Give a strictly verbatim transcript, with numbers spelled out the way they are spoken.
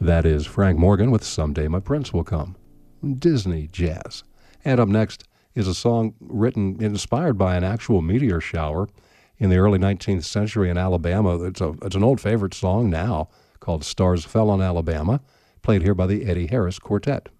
That is Frank Morgan with Someday My Prince Will Come. Disney jazz. And up next is a song written, inspired by an actual meteor shower in the early nineteenth century in Alabama. It's, a, it's an old favorite song now called Stars Fell on Alabama, played here by the Eddie Harris Quartet.